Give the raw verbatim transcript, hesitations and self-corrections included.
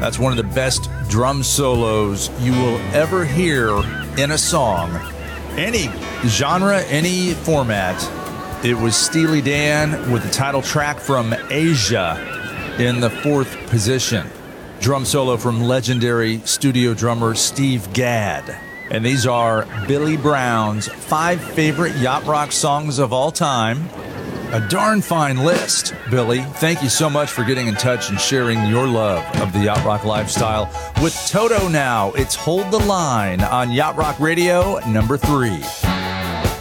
That's one of the best drum solos you will ever hear in a song. Any genre, any format. It was Steely Dan with the title track from Asia in the fourth position. Drum solo from legendary studio drummer Steve Gadd. And these are Billy Brown's five favorite yacht rock songs of all time. A darn fine list, Billy. Thank you so much for getting in touch and sharing your love of the yacht rock lifestyle. With Toto now, it's Hold the Line on Yacht Rock Radio number three.